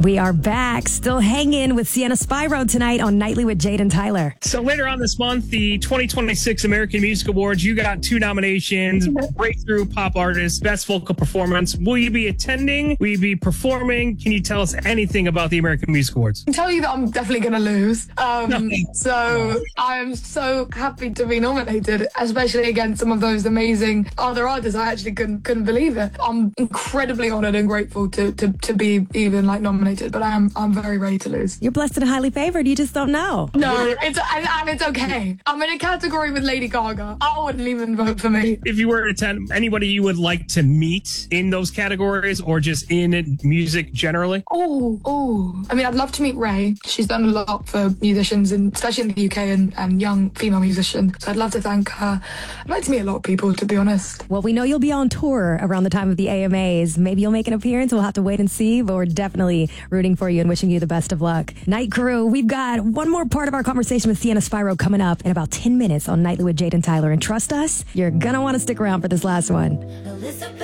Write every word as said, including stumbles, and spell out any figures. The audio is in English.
We are back, still hanging with Sienna Spyro tonight on Nightly with Jade and Tyler. So later on this month, the twenty twenty-six American Music Awards, you got two nominations, Breakthrough Pop Artist, Best Vocal Performance. Will you be attending? Will you be performing? Can you tell us anything about the American Music Awards? I can tell you that I'm definitely going to lose. Um, so I am so happy to be nominated, especially against some of those amazing other artists. I actually couldn't couldn't believe it. I'm incredibly honored and grateful to to, to be even like nominated, but I am I'm very ready to lose. You're blessed and highly favored. You just don't know. No, it's and, and it's okay. I'm in a category with Lady Gaga. I wouldn't even vote for me. If you were to attend, anybody you would like to meet in those categories or just in music generally? Oh, oh. I mean, I'd love to meet Ray. She's done a lot for musicians, and especially in the U K, and, and young female musicians. So I'd love to thank her. I'd like to meet a lot of people, to be honest. Well, we know you'll be on tour around the time of the A M As. Maybe you'll make an appearance. We'll have to wait and see, but we're definitely rooting for you and wishing you the best of luck. Night Crew, we've got one more part of our conversation with Sienna Spyro coming up in about ten minutes on Nightly with Jade and Tyler. And trust us, you're going to want to stick around for this last one.